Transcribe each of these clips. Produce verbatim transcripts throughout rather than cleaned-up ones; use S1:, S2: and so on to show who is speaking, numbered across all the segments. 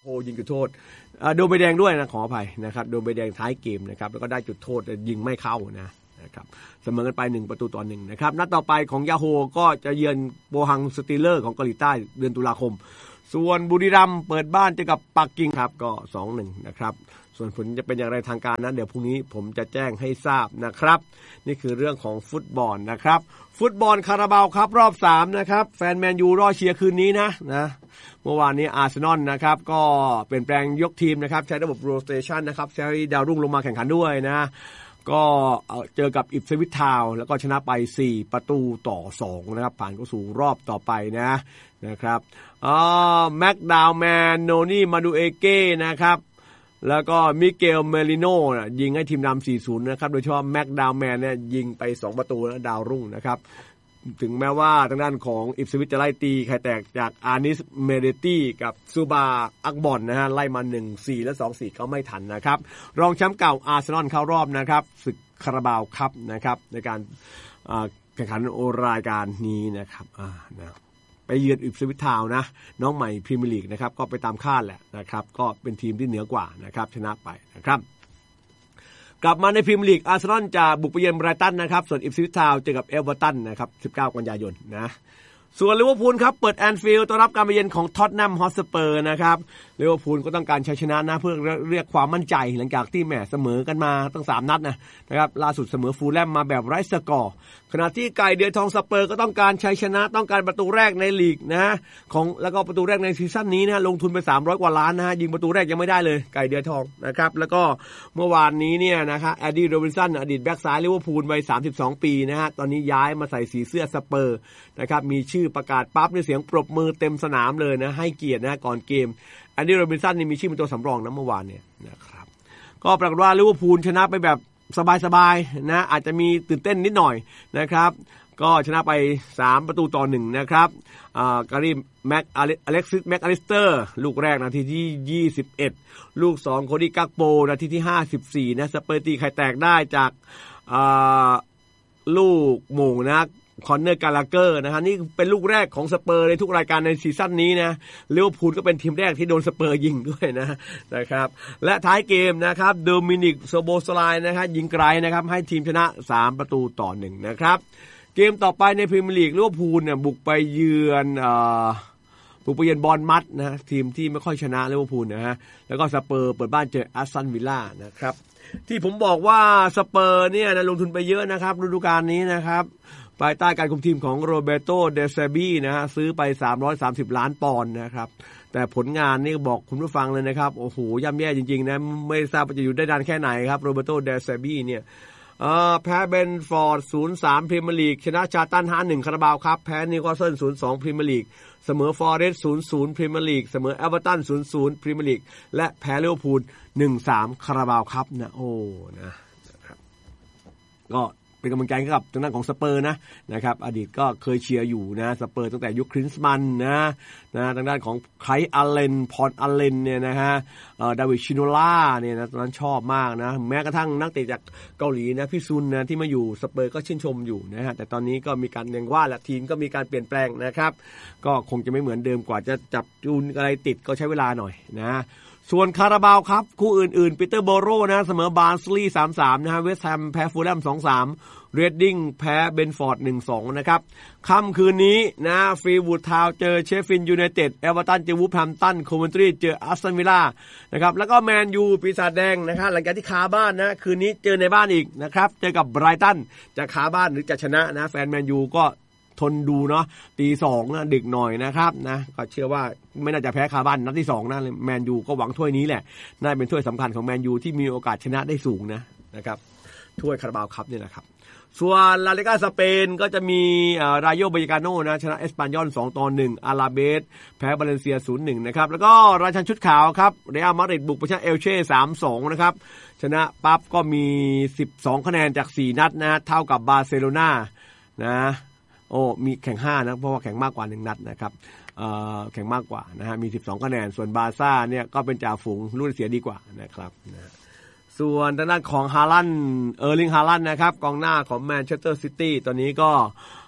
S1: โอ้ยิงจุดโทษโดนใบแดงด้วยนะขออภัยนะครับโดนใบแดงท้ายเกมนะครับแล้วก็ได้จุดโทษยิงไม่เข้านะนะครับเสมอกันไปหนึ่งประตูต่อหนึ่งนะครับนัดต่อไปของยาโฮก็จะเยือนโบฮังสตีลเลอร์ของเกาหลีใต้เดือนตุลาคมส่วนบุรีรัมย์เปิดบ้านเจอกับปักกิ่งครับก็ สองหนึ่ง นะครับส่วนผลจะเป็นอย่างไรทางการนั้นเดี๋ยวพรุ่งนี้ผมจะแจ้งให้ทราบนะครับนี่คือเรื่องของฟุตบอลนะครับฟุตบอลคาราบาวครับรอบสามนะครับแฟนแมนยูรอเชียร์คืนนี้นะนะเมื่อวานนี้อาร์เซนอลนะครับก็เปลี่ยนแปลงยกทีมนะครับใช้ระบบโรเตชันนะครับใช้ดาวรุ่งลงมาแข่งขันด้วยนะก็เจอกับอิปสวิททาวน์แล้วก็ชนะไปสี่ประตูต่อสองนะครับผ่านเข้าสู่รอบต่อไปนะนะครับอ๋อแม็กดาวแมนโนนี่มาดูเอเก้นะครับแล้วก็มิเกลเมลิโน่ยิงให้ทีมนำ สี่ศูนย์ นะครับโดยเฉพาะแม็กดาวแมนเนี่ยยิงไปสองประตูนะดาวรุ่งนะครับถึงแม้ว่าทางด้านของอิปสวิทจะไล่ตีใครแตกจากอานิสเมเดตี้กับซูบาอักบอนนะฮะไล่มา หนึ่งสี่ และ สองสี่ เขาไม่ทันนะครับรองแชมป์เก่าอาร์เซนอลเข้ารอบนะครับศึกคาราบาวคัพนะครับในการแข่งขันรายการนี้นะครับอ่านะไปเยือนอิปสวิททาวน์นะน้องใหม่พรีเมียร์ลีกนะครับก็ไปตามคาดแหละนะครับก็เป็นทีมที่เหนือกว่านะครับชนะไปนะครับกลับมาในพรีเมียร์ลีกอาร์เซนอลจะบุกไปเยือนไบรตันนะครับส่วนอิปสวิททาวน์เจอกับเอเวอร์ตันนะครับสิบเก้ากันยายนนะส่วนลิเวอร์พูลครับเปิดแอนฟิลด์ต้อนรับการไปเยือนของท็อตแนมฮอตสเปอร์นะครับลิเวอร์พูลก็ต้องการชัยชนะนะเพื่อเรียกความมั่นใจหลังจากที่แหมเสมอกันมาตั้งสามนัดนะนะครับล่าสุดเสมอฟูลแลมมาแบบไร้สกอร์ขณะที่ไก่เดือยทองสเปอร์ก็ต้องการชัยชนะต้องการประตูแรกในลีกนะของแล้วก็ประตูแรกในซีซั่นนี้นะลงทุนไปสามร้อยกว่าล้านนะฮะยิงประตูแรกยังไม่ได้เลยไก่เดือยทองนะครับแล้วก็เมื่อวานนี้เนี่ยนะครับแอดดี้โรบินสันอดีตแบ็คซ้ายลิเวอร์พูลวัยสามสิบสองปีนะฮะตอนนี้ย้ายมาใส่สีเสื้อสเปอร์นะครับมีชื่อประกาศปั๊บด้วยเสียงปรบมือเต็มสนามเลยนะให้เกียรตินะก่อนเกมแอนดี้โรบินสันนี่มีชื่อเป็นตัวสำรองนะเมื่อวานเนี่ยนะครับก็ปรากฏว่าลิเวอร์พูลชนะไปแบบสบายๆนะอาจจะมีตื่นเต้นนิดหน่อยนะครับก็ชนะไปสามประตูต่อหนึ่งนะครับอ่าการีแม็กอเล็กซิสแม็กอลิสเตอร์ลูกแรกนาทีที่ยี่สิบเอ็ดลูกสองโคดี้กักโปนาทีที่ห้าสิบสี่นะสเปอร์ตีไข่แตกได้จากอ่าลูกโมงนะคอนเนอร์กาลาเกอร์นะครับนี่เป็นลูกแรกของสเปอร์ในทุกรายการในซีซั่นนี้นะลิเวอร์พูลก็เป็นทีมแรกที่โดนสเปอร์ยิงด้วยนะนะครับและท้ายเกมนะครับโดมินิกโซโบสไลน์นะครับยิงไกลนะครับให้ทีมชนะสามประตูต่อหนึ่งนะครับเกมต่อไปในพรีเมียร์ลีกลิเวอร์พูลเนี่ยบุกไปเยือนเอ่อบุกไปเยือนบอร์นมัธนะทีมที่ไม่ค่อยชนะลิเวอร์พูลนะฮะแล้วก็สเปอร์เปิดบ้านเจอแอสตันวิลล่านะครับที่ผมบอกว่าสเปอร์เนี่ยนะลงทุนไปเยอะนะครับฤดูกาลนี้นะครับภายใต้การคุมทีมของโรเบโตเดเซบีนะฮะซื้อไปสามร้อยสามสิบล้านปอนด์นะครับแต่ผลงานนี่บอกคุณผู้ฟังเลยนะครับโอ้โหย่ำแย่จริงๆนะไม่ทราบว่าจะอยู่ได้นานแค่ไหนครับโรเบโตเดเซบีเนี่ยเอ่อแพ้เบนฟอร์ด ศูนย์สาม พรีเมียร์ลีกชนะชาร์ตัน ห้าหนึ่ง คาราบาวครับแพ้นิวคาสเซิล ศูนย์สอง พรีเมียร์ลีกเสมอฟอเรสต์ ศูนย์ศูนย์ พรีเมียร์ลีกเสมอเอเวอร์ตัน ศูนย์ศูนย์ พรีเมียร์ลีกและแพ้ลิเวอร์พูล หนึ่งสาม คาราบาวครับนะโอ้นะนะครับก็เป็นกำลังใจให้กับทางด้านของสเปอร์นะนะครับอดีตก็เคยเชียร์อยู่นะสเปอร์ตั้งแต่ยุคครินส์มันนะนะทางด้านของไคลอัลเลนพอนอัลเลนเนี่ยนะฮะเอ่อดาวิดชิโนล่าเนี่ยนะตอนนั้นชอบมากนะแม้กระทั่งนักเตะจากเกาหลีนะพี่ซุนนะที่มาอยู่สเปอร์ก็ชื่นชมอยู่นะฮะแต่ตอนนี้ก็มีการยังว่าและทีมก็มีการเปลี่ยนแปลงนะครับก็คงจะไม่เหมือนเดิมกว่าจะจับจูนอะไรติดก็ใช้เวลาหน่อยนะส่วนคาราบาวครับคู่อื่นๆปีเตอร์โบโรนะเสมอบาร์นส์ลีย์ สามสาม นะฮะเวสต์แฮมแพ้ฟูลแลม สองสาม เรดดิ้งแพ้เบนฟอร์ด หนึ่งสอง นะครับค่ำคืนนี้นะฟรีวูดทาวน์เจอเชฟฟิลด์ยูไนเต็ดเอเวอร์ตันเจอวูฟแฮมป์ตันโคเวนทรีเจออาร์เซนอลวิลล่านะครับแล้วก็แมนยูปีศาจแดงนะครับหลังจากที่คาบ้านนะคืนนี้เจอในบ้านอีกนะครับเจอกับไบรตันจะคาบ้านหรือจะชนะนะแฟนแมนยูก็ทนดูเนาะตีสองนะดึกหน่อยนะครับนะก็เชื่อว่าไม่น่าจะแพ้คาบ้านนัดที่สองนะแมนยูก็หวังถ้วยนี้แหละน่าเป็นถ้วยสำคัญของแมนยูที่มีโอกาสชนะได้สูงนะนะครับถ้วยคาราบาวคัพนี่แหละครับส่วนลาลิก้าสเปนก็จะมีรายโยบายกาโนนะชนะเอสปานยอล สองต่อหนึ่ง อาราเบสแพ้บาเลนเซีย ศูนย์หนึ่ง นะครับแล้วก็ราชันชุดขาวครับเรอัลมาดริดบุกไปชนะเอลเช่ สามสอง นะครับชนะปั๊บก็มีสิบสองคะแนนจากสี่นัดนะเท่ากับบาร์เซโลนานะโอ้มีแข่งห้านะเพราะว่าแข่งมากกว่าหนึ่งนัดนะครับเอ่อแข่งมากกว่านะฮะมีสิบสองคะแนนส่วนบาร์ซ่าเนี่ยก็เป็นจ่าฝูงรุ่นเสียดีกว่านะครับนะส่วนทางด้านของฮาลันด์เออร์ลิงฮาลันด์นะครับกองหน้าของแมนเชสเตอร์ซิตี้ตอนนี้ก็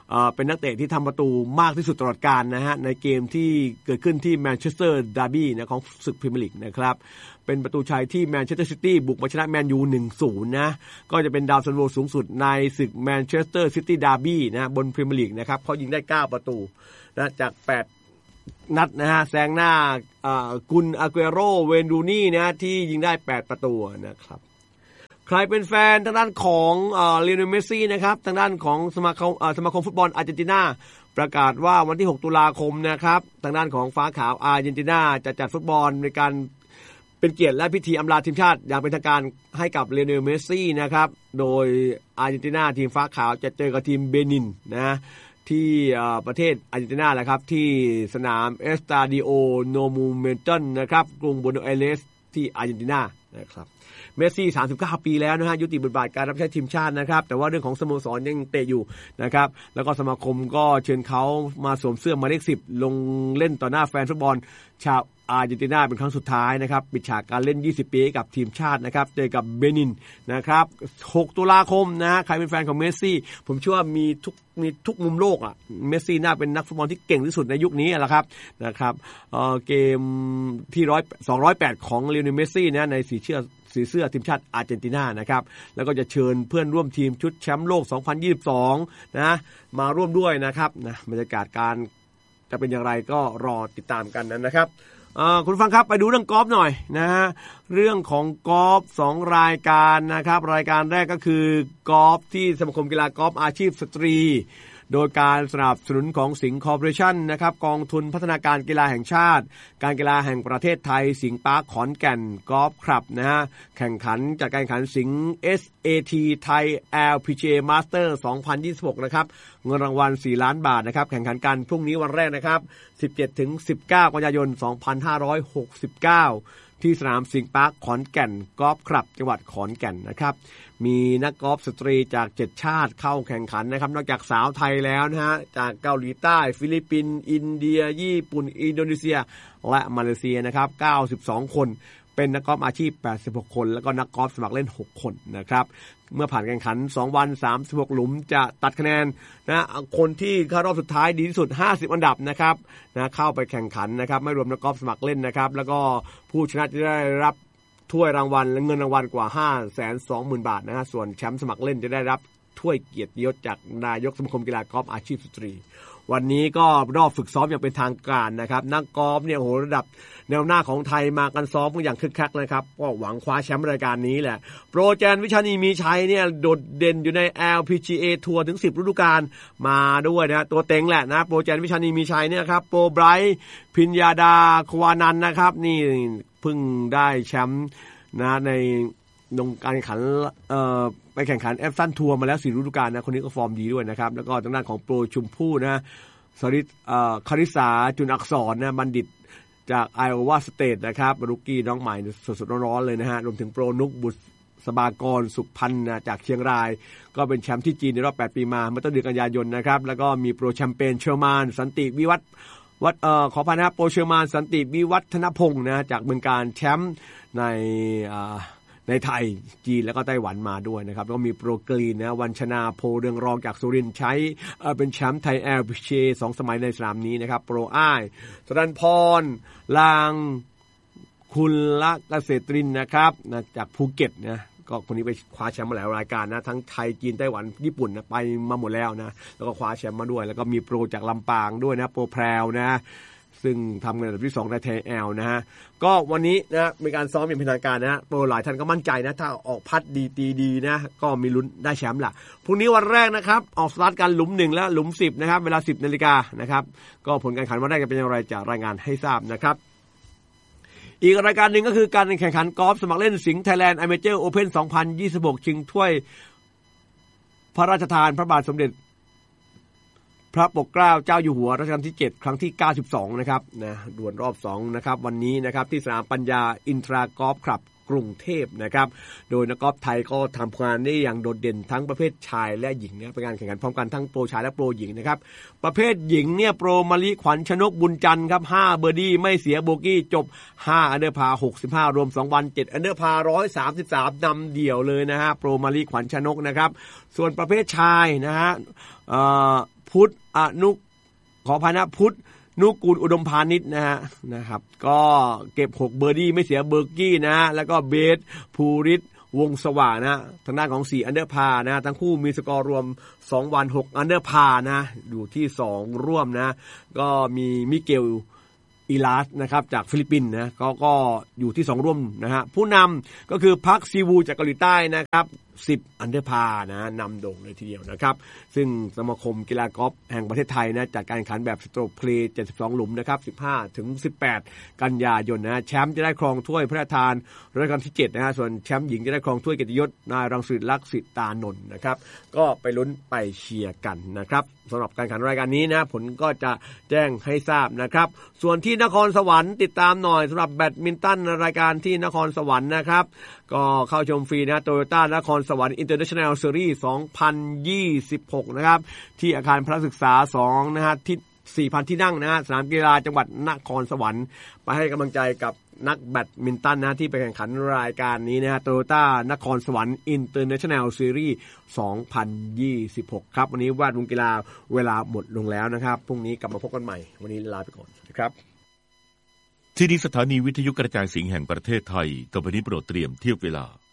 S1: เป็นนักเตะที่ทำประตูมากที่สุดตลอดกาลนะฮะในเกมที่เกิดขึ้นที่แมนเชสเตอร์ดาร์บี้นะของศึกพรีเมียร์ลีกนะครับเป็นประตูชัยที่แมนเชสเตอร์ซิตี้บุกมาชนะแมนยู หนึ่งศูนย์ นะก็จะเป็นดาวซันโวสูงสุดในศึกแมนเชสเตอร์ซิตี้ดาร์บี้นะบนพรีเมียร์ลีกนะครับเขายิงได้เก้าประตูนะจากแปดนัดนะฮะแซงหน้ากุนอาเกโรเวนดูนี่นะที่ยิงได้แปดประตูนะครับใครเป็นแฟนทางด้านของเอ่อลิโอเนล เมสซี่นะครับทางด้านของสมาคมเอ่อสมาคมฟุตบอลอาร์เจนตินาประกาศว่าวันที่หกตุลาคมนะครับทางด้านของฟ้าขาวอาร์เจนตินาจะจัดฟุตบอลในการเป็นเกียรติและพิธีอำลาทีมชาติอย่างเป็นทางการให้กับลิโอเนล เมสซี่นะครับโดยอาร์เจนตินาทีมฟ้าขาวจะเจอกับทีมเบนินนะที่ประเทศอาร์เจนตินาแหละครับที่สนามเอสตาดิโอโนมูเมนตันนะครับกรุงบูโนเอเรสที่อาร์เจนตินานะครับเมสซี่สามสิบเก้าปีแล้วนะฮะยุติบทบาทการรับใช้ทีมชาตินะครับแต่ว่าเรื่องของสโมสรยังเตะอยู่นะครับแล้วก็สมาคมก็เชิญเขามาสวมเสื้อหมายเลขสิบลงเล่นต่อหน้าแฟนฟุตบอลชาวอาร์เจนตินาเป็นครั้งสุดท้ายนะครับปิดฉากการเล่นยี่สิบปีกับทีมชาตินะครับเจอกับเบนินนะครับหกตุลาคมนะฮะใครเป็นแฟนของเมสซี่ผมเชื่อว่ามีทุกมีทุกมุมโลกอ่ะเมสซี่น่าเป็นนักฟุตบอลที่เก่งที่สุดในยุคนี้แหละครับนะครับเอ่อเกมที่ร้อยสองร้อยแปดของลิโอเนล เมสซี่นะในสีเสื้อสีเสื้อทีมชาติอาร์เจนตินานะครับแล้วก็จะเชิญเพื่อนร่วมทีมชุดแชมป์โลกสองพันยี่สิบสองนะมาร่วมด้วยนะครับนะบรรยากาศการจะเป็นอย่างไรก็รอติดตามกันนะครับคุณฟังครับไปดูเรื่องกอล์ฟหน่อยนะฮะเรื่องของกอล์ฟสองรายการนะครับรายการแรกก็คือกอล์ฟที่สมาคมกีฬากอล์ฟอาชีพสตรีโดยการสนับสนุนของสิงห์คอร์ปอเรชั่นนะครับกองทุนพัฒนาการกีฬาแห่งชาติการกีฬาแห่งประเทศไทยสิงห์ปาร์คขอนแก่นกอล์ฟคลับนะฮะแข่งขันจากการแข่งขันสิงห์ เอส เอ ที ไทย แอล พี จี เอ Master สองพันยี่สิบหกนะครับเงินรางวัลสี่ล้านบาทนะครับแข่งขันกันพรุ่งนี้วันแรกนะครับสิบเจ็ดถึงสิบเก้ากันยายนสองพันห้าร้อยหกสิบเก้าที่สนามสิงห์ปาร์คขอนแก่นกอล์ฟคลับจังหวัดขอนแก่นนะครับมีนักกอล์ฟสตรีจากเจ็ดชาติเข้าแข่งขันนะครับนอกจากสาวไทยแล้วนะฮะจากเกาหลีใต้ฟิลิปปินส์อินเดียญี่ปุ่นอินโดนีเซียและมาเลเซียนะครับเก้าสิบสองคนเป็นนักกอล์ฟอาชีพแปดสิบหกคนแล้วก็นักกอล์ฟสมัครเล่นหกคนนะครับเมื่อผ่านการแข่งขันสองวันสามสิบหกหลุมจะตัดคะแนนนะคนที่เข้ารอบสุดท้ายดีที่สุดห้าสิบอันดับนะครับนะเข้าไปแข่งขันนะครับไม่รวมนักกอล์ฟสมัครเล่นนะครับแล้วก็ผู้ชนะจะได้รับถ้วยรางวัลและเงินรางวัลกว่า ห้าแสนสองหมื่น บาทนะฮะส่วนแชมป์สมัครเล่นจะได้รับถ้วยเกียรติยศจากนายกสมาคมกีฬากอล์ฟอาชีพสตรีวันนี้ก็รอบฝึกซ้อมอย่างเป็นทางการนะครับนักกอล์ฟเนี่ยโหระดับแนวหน้าของไทยมากันซ้อมกันอย่างคึกคักนะครับก็หวังคว้าแชมป์รายการนี้แหละโปรแจนวิชานีมีชัยเนี่ยโดดเด่นอยู่ใน แอล พี จี เอ ทัวร์ถึงสิบฤดูกาลมาด้วยนะตัวเต็งแหละนะโปรแจนวิชานีมีชัยเนี่ยครับโปรไบรท์พิญญาดาควานันนะครับนี่เพิ่งได้แชมป์นะในลงการแข่งขันเอ่อไปแข่งขันแอฟซันทัวร์มาแล้วสี่ฤดูกาลนะคนนี้ก็ฟอร์มดีด้วยนะครับแล้วก็ทางด้านของโปรชุมพู่นะสริตเอ่อคาริสาจุนอักษรนะบัณฑิตจากไอโอวาสเตทนะครับรุกกี้น้องใหม่สดๆร้อนๆเลยนะฮะรวมถึงโปรนุกบุตรสบากรสุขพันธ์นะจากเชียงรายก็เป็นแชมป์ที่จีนในรอบแปดปีมาเมื่อต้นเดือนกันยายนนะครับแล้วก็มีโปรแชมเปญเชอร์มานสันติวิวัฒน์วัดเอ่อขอพานะครับโปรเชอร์มานสันติวิวัฒนพงศ์นะจากเมืองการแชมป์ในอ่าในไทยจีนแล้วก็ไต้หวันมาด้วยนะครับแล้วก็มีโปรกรีนนะวันชนาโพเรืองรองจากสุรินทร์ใช้เอ่อเป็นแชมป์ไทยแอร์พีจีเอสองสมัยในสนามนี้นะครับโปรอ้ายสรัญพรลางคุณละเกษตรินนะครับนะจากภูเก็ตนะก็คนนี้ไปคว้าแชมป์มาหลายรายการนะทั้งไทยจีนไต้หวันญี่ปุ่นนะไปมาหมดแล้วนะแล้วก็คว้าแชมป์มาด้วยแล้วก็มีโปรจากลำปางด้วยนะโปรแพรวนะซึ่งทำงานอันดับที่สองในไทยแอลนะฮะก็วันนี้นะมีการซ้อมอย่างเป็นทางการนะโปรหลายท่านก็มั่นใจนะถ้าออกพัดดีตีดีนะก็มีลุ้นได้แชมป์ล่ะพรุ่งนี้วันแรกนะครับออกสตาร์ทกันหลุมหนึ่งและหลุมสิบนะครับเวลาสิบนาฬิกานะครับก็ผลการแข่งขันวันแรกจะเป็นอย่างไรจะรายงานให้ทราบนะครับอีกรายการหนึ่งก็คือการแข่งขันกอล์ฟสมัครเล่นสิงห์ไทยแลนด์อเมเจอร์โอเพ่นสองพันยี่สิบหกชิงถ้วยพระราชทานพระบาทสมเด็จพระปกเกล้าเจ้าอยู่หัวรัชกาลที่เจ็ดครั้งที่เก้าสิบสองนะครับนะด่วนรอบสองนะครับวันนี้นะครับที่สนามปัญญาอินทรากอล์ฟคลับกรุงเทพนะครับโดยนักกอล์ฟไทยก็ทำงานได้อย่างโดดเด่นทั้งประเภทชายและหญิงนะเป็นการแข่งขันพร้อมกันทั้งโปรชายและโปรหญิงนะครับประเภทหญิงเนี่ยโปรมะลิขวัญชนกบุญจันทร์ครับห้าเบอร์ดี้ไม่เสียโบกี้จบห้าอันเดอร์พาร์หกสิบห้ารวมสองวันเจ็ดอันเดอร์พาร์หนึ่งร้อยสามสิบสามนำเดี่ยวเลยนะฮะโปรมะลิขวัญชนกนะครับส่วนประเภทชายนะฮะเอ่อพุทธอนุขอพานะพุทธนุกูลอุดมพาณิชย์นะฮะนะครับก็เก็บหกเบอร์ดี้ไม่เสียเบอร์กี้นะแล้วก็เบสภูริศวงสว่างนะทางด้านของสี่อันเดอร์พานะทั้งคู่มีสกอร์รวมสองวันหกอันเดอร์พานะอยู่ที่สองร่วมนะก็มีมิเกลอีลาสนะครับจากฟิลิปปินส์นะก็ก็อยู่ที่สองร่วมนะฮะผู้นำก็คือพักซีวูจากเกาหลีใต้นะครับสิบอันเดอร์พานะนำโด่งเลยทีเดียวนะครับซึ่งสมาคมกีฬากอล์ฟแห่งประเทศไทยนะจัดการแข่งขันแบบสโตรกเพลย์เจ็ดสิบสองหลุมนะครับสิบห้าถึงสิบแปดกันยายนนะแชมป์จะได้ครองถ้วยพระราชทานรัชกาลที่เจ็ดนะฮะส่วนแชมป์หญิงจะได้ครองถ้วยเกียรติยศนายรังสิลักษิตานนท์นะครับก็ไปลุ้นไปเชียร์กันนะครับสำหรับการแข่งขันรายการนี้นะผลก็จะแจ้งให้ทราบนะครับส่วนที่นครสวรรค์ติดตามหน่อยสำหรับแบดมินตันรายการที่นครสวรรค์นะครับก็เข้าชมฟรีนะโตโยต้านครสวรรค์อินเตอร์เนชั่นแนลซีรีส์สองพันยี่สิบหกนะครับที่อาคารพระศึกษาสองนะฮะที่ สี่พัน ที่นั่งนะฮะสนามกีฬาจังหวัดนครสวรรค์ไปให้กำลังใจกับนักแบดมินตันนะที่ไปแข่งขันรายการนี้นะฮะโตโยต้านครสวรรค์อินเตอร์เนชั่นแนลซีรีส์สองพันยี่สิบหกครับวันนี้วาดวงกีฬาเวลาหมดลงแล้วนะครับพรุ่งนี้กลับมาพบกันใหม่วันนี้ลาไปก่อนนะครับ
S2: ที่นี่สถานีวิทยุกระจายเสียงแห่งประเทศไทยต่อไปนี้โปรดเตรียมเทียบเวลา